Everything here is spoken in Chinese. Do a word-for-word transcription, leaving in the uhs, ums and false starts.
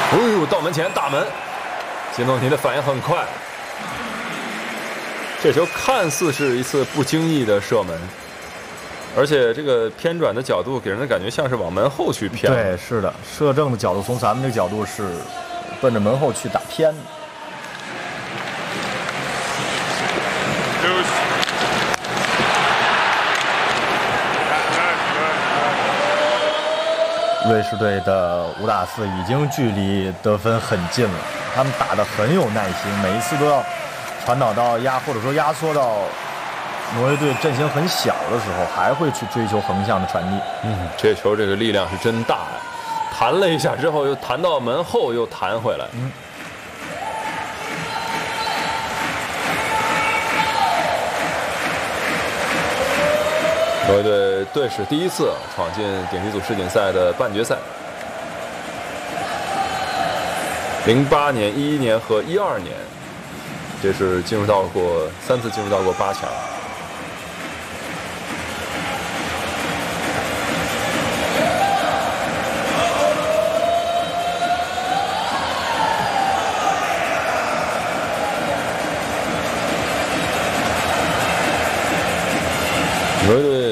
哦呦，到门前大门，金诺尼的反应很快。这球看似是一次不经意的射门，而且这个偏转的角度给人的感觉像是往门后去偏。 对，是的，射正的角度从咱们这个角度是奔着门后去打偏。瑞士队的五打四已经距离得分很近了，他们打得很有耐心，每一次都要传导到压或者说压缩到挪威队阵型很小的时候，还会去追求横向的传递。 嗯，这球这个力量是真大呀！弹了一下之后，又弹到门后，又弹回来。 嗯。 挪威队队史第一次闯进顶级组世锦赛的半决赛。零八年、一一年和一二年，这是进入到过三次进入到过八强。挪威队